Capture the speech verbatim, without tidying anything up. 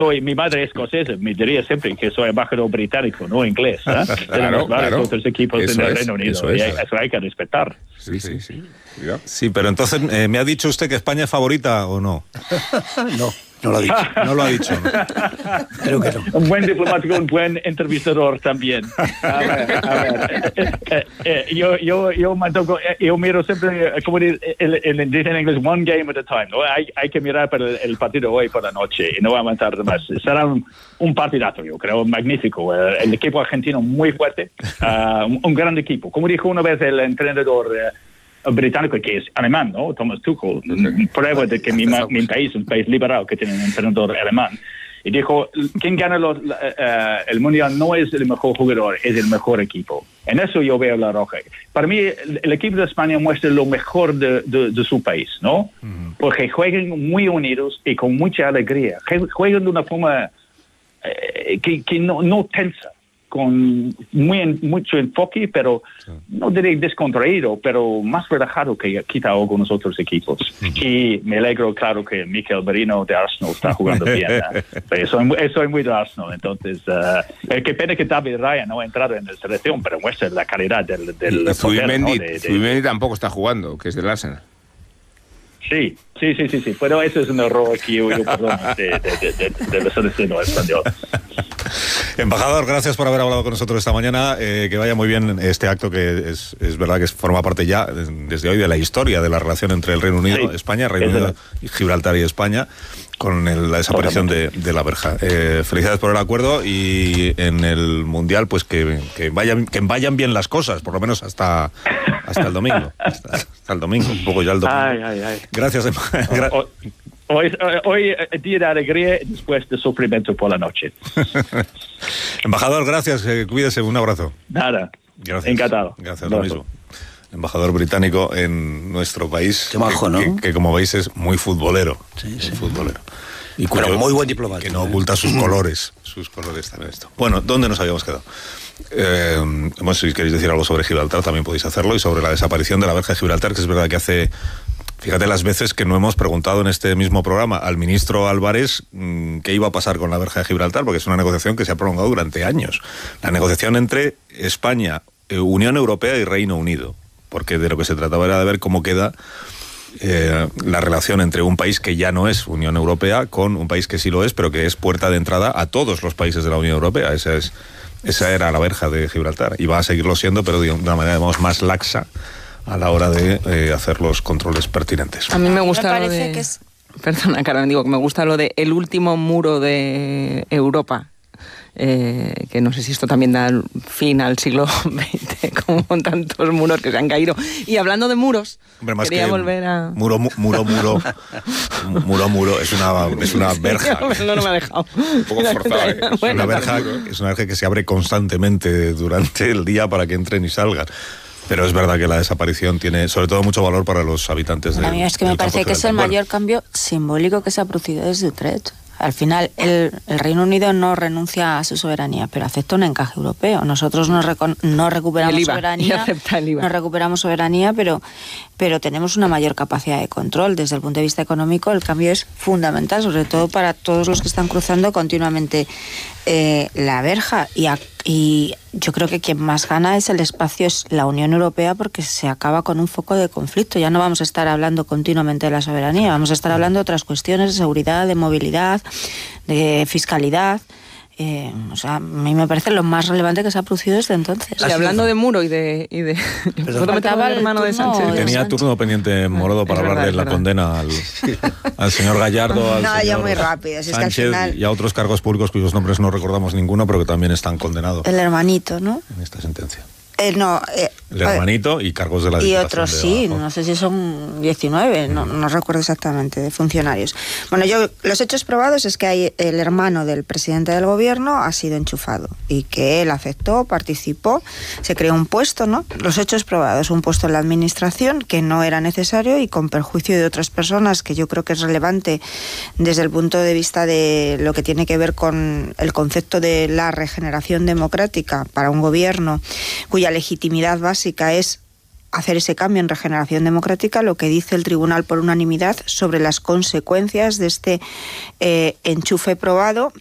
soy, mi madre es escocesa, me diría siempre que soy embajador británico, no inglés. ¿eh? Claro, Tenemos varios claro. otros equipos Eso en el es, Reino Unido eso y es. eso hay que respetar. Sí, sí, sí. Sí, pero entonces, eh, ¿me ha dicho usted que España es favorita o no? No, no lo ha dicho. No lo ha dicho, ¿no? Creo que no. Un buen diplomático, un buen entrevistador también. A ver, a ver. Eh, eh, eh, yo, yo, yo, mantengo, eh, yo miro siempre, eh, como dice en inglés, one game at a time. ¿no? Hay, hay que mirar para el, el partido hoy por la noche y no va a avanzar más. Será un, un partidazo, yo creo, magnífico. Eh, el equipo argentino muy fuerte, uh, un, un gran equipo. Como dijo una vez el entrenador eh, británico, que es alemán, ¿no? Thomas Tuchel, prueba de que mi, mi país es un país liberal que tiene un entrenador alemán. Y dijo, quien gana los, uh, el mundial no es el mejor jugador, es el mejor equipo. En eso yo veo la roja. Para mí, el, el equipo de España muestra lo mejor de, de, de su país, ¿no? Uh-huh. Porque juegan muy unidos y con mucha alegría. Juegan de una forma eh, que, que no, no tensa, con muy en, mucho enfoque, pero sí. No diré descontraído, pero más relajado que quizá algunos otros equipos. Uh-huh. Y me alegro, claro, que Mikel Merino de Arsenal está jugando bien. ¿eh? soy, soy muy de Arsenal, entonces... Uh, qué pena que David Raya no ha entrado en la selección, pero muestra la calidad del... del y Zubimendi, ¿no? de, de, Zubimendi tampoco está jugando, que es del Arsenal. Sí, sí, sí, sí, sí, pero eso es un error que yo, yo perdono de, de, de, de, de la selección española. Embajador, gracias por haber hablado con nosotros esta mañana. Eh, que vaya muy bien este acto, que es, es verdad que forma parte ya desde hoy de la historia de la relación entre el Reino Unido, sí, España, Reino Unido, Gibraltar y España, con el, la desaparición de, de la verja. Eh, felicidades por el acuerdo y en el Mundial, pues que, que vayan que vayan bien las cosas, por lo menos hasta hasta el domingo. Hasta, hasta el domingo, un poco ya el domingo. Ay, ay, ay. Gracias. Gra- Hoy, hoy es día de alegría después de sufrimiento por la noche. Embajador, gracias, eh, cuídese, un abrazo. Nada, gracias. Encantado. Gracias, lo mismo. Embajador británico en nuestro país. Qué majo, que, ¿no? Que, que como veis es muy futbolero. Sí, muy sí. futbolero. Y Pero cuyo, muy buen diplomático. Que no oculta sus colores. Sus colores también esto. Bueno, ¿dónde nos habíamos quedado? Eh, bueno, si queréis decir algo sobre Gibraltar también podéis hacerlo, y sobre la desaparición de la verja de Gibraltar, que es verdad que hace... Fíjate las veces que no hemos preguntado en este mismo programa al ministro Álvarez mmm, qué iba a pasar con la verja de Gibraltar, porque es una negociación que se ha prolongado durante años. La negociación entre España, eh, Unión Europea y Reino Unido, porque de lo que se trataba era de ver cómo queda eh, la relación entre un país que ya no es Unión Europea con un país que sí lo es, pero que es puerta de entrada a todos los países de la Unión Europea. Esa es, esa era la verja de Gibraltar, y va a seguirlo siendo, pero de una manera, digamos, más laxa a la hora de eh, hacer los controles pertinentes. A mí me gusta me lo de... que es... Perdona, Carmen, digo que me gusta lo de el último muro de Europa. Eh, que no sé si esto también da fin al siglo veinte, como con tantos muros que se han caído. Y hablando de muros, hombre, más quería que volver a... Muro, mu, muro, muro, muro, muro, es una, es una verja. No, no me ha dejado. Un poco forzado, ¿eh? Es una verja, es una verja que se abre constantemente durante el día para que entren y salgan. Pero es verdad que la desaparición tiene, sobre todo, mucho valor para los habitantes del... A mí es que me parece que es el mayor cambio simbólico que se ha producido desde Utrecht. Al final, el, el Reino Unido no renuncia a su soberanía, pero acepta un encaje europeo. Nosotros no, recon, no recuperamos I V A, soberanía, y acepta el I V A. no recuperamos soberanía, pero, pero tenemos una mayor capacidad de control. Desde el punto de vista económico, el cambio es fundamental, sobre todo para todos los que están cruzando continuamente eh, la verja. Y, a, y yo creo que quien más gana es el espacio, es la Unión Europea, porque se acaba con un foco de conflicto. Ya no vamos a estar hablando continuamente de la soberanía, vamos a estar hablando de otras cuestiones de seguridad, de movilidad, de fiscalidad. Eh, o sea, a mí me parece lo más relevante que se ha producido desde entonces. Y hablando de muro y de... Y de Faltaba el hermano de turno Sánchez. de Tenía Sánchez. turno pendiente Morodo para Es hablar verdad, de es la verdad. condena al, al señor Gallardo, al No, señor yo muy rápido, si es que al Sánchez final- y a otros cargos públicos cuyos nombres no recordamos ninguno, pero que también están condenados El hermanito, ¿no? en esta sentencia. Eh, no, eh, El hermanito y cargos de la Y Diputación otros de sí, abajo. no sé si son diecinueve, no, no recuerdo exactamente, de funcionarios. Bueno, yo los hechos probados es que hay, el hermano del presidente del gobierno ha sido enchufado y que él aceptó, participó, se creó un puesto, ¿no? Los hechos probados, un puesto en la administración que no era necesario y con perjuicio de otras personas, que yo creo que es relevante desde el punto de vista de lo que tiene que ver con el concepto de la regeneración democrática para un gobierno cuya legitimidad básica es hacer ese cambio en Regeneración Democrática, lo que dice el tribunal por unanimidad sobre las consecuencias de este eh, enchufe probado